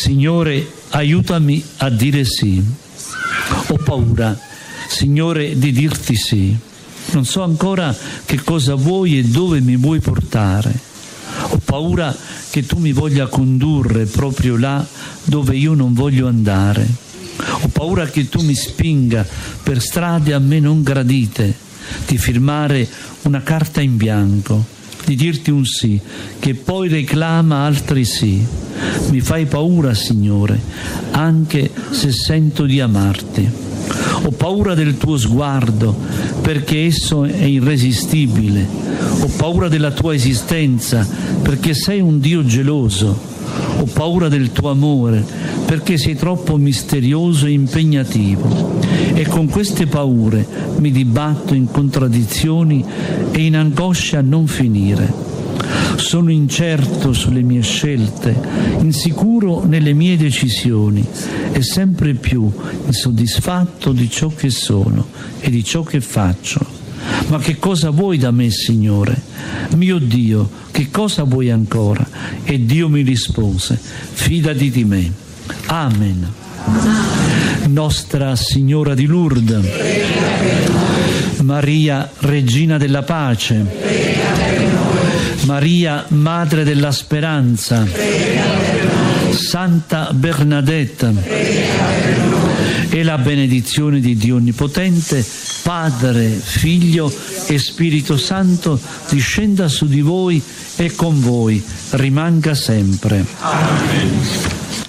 Signore, aiutami a dire sì. Ho paura, Signore, di dirti sì. Non so ancora che cosa vuoi e dove mi vuoi portare. Ho paura che tu mi voglia condurre proprio là dove io non voglio andare. Ho paura che tu mi spinga per strade a me non gradite, di firmare una carta in bianco, di dirti un sì, che poi reclama altri sì. Mi fai paura, Signore, anche se sento di amarti. Ho paura del tuo sguardo, perché esso è irresistibile. Ho paura della tua esistenza, perché sei un Dio geloso. Ho paura del tuo amore, perché sei troppo misterioso e impegnativo. E con queste paure mi dibatto in contraddizioni e in angoscia a non finire. Sono incerto sulle mie scelte, insicuro nelle mie decisioni e sempre più insoddisfatto di ciò che sono e di ciò che faccio. Ma che cosa vuoi da me, Signore? Mio Dio, che cosa vuoi ancora? E Dio mi rispose: fidati di me. Amen. Nostra Signora di Lourdes, Maria, Regina della Pace, Maria, Madre della Speranza, Santa Bernadetta, e la benedizione di Dio Onnipotente, Padre, Figlio e Spirito Santo, discenda su di voi e con voi rimanga sempre. Amen.